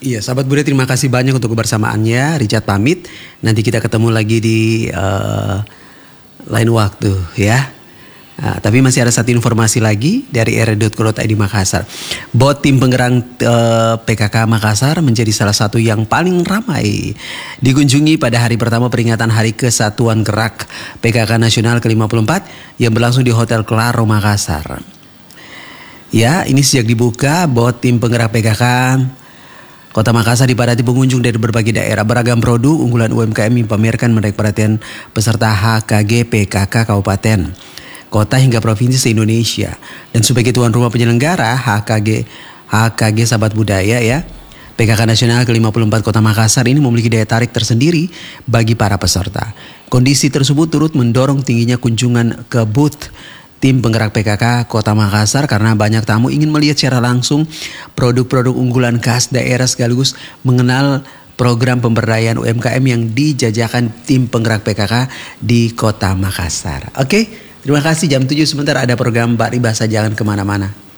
Iya, sahabat Bude, terima kasih banyak untuk kebersamaannya. Richard pamit. Nanti kita ketemu lagi di lain waktu ya. Tapi masih ada satu informasi lagi dari r.co.id Makassar. Bot tim penggerak PKK Makassar menjadi salah satu yang paling ramai dikunjungi pada hari pertama peringatan Hari Kesatuan Gerak PKK Nasional ke-54 yang berlangsung di Hotel Claro Makassar. Ya, ini sejak dibuka, bot tim penggerak PKK Kota Makassar dipadati pengunjung dari berbagai daerah. Beragam produk unggulan UMKM dipamerkan menarik perhatian peserta HKG PKK Kabupaten, Kota hingga provinsi se-Indonesia. Dan sebagai tuan rumah penyelenggara HKG Sahabat Budaya ya, PKK Nasional ke-54 Kota Makassar ini memiliki daya tarik tersendiri bagi para peserta. Kondisi tersebut turut mendorong tingginya kunjungan ke booth tim penggerak PKK Kota Makassar karena banyak tamu ingin melihat secara langsung produk-produk unggulan khas daerah sekaligus mengenal program pemberdayaan UMKM yang dijajakan tim penggerak PKK di Kota Makassar. Oke, terima kasih. Jam 7 sebentar ada program Mbak Ribasa, jangan kemana-mana.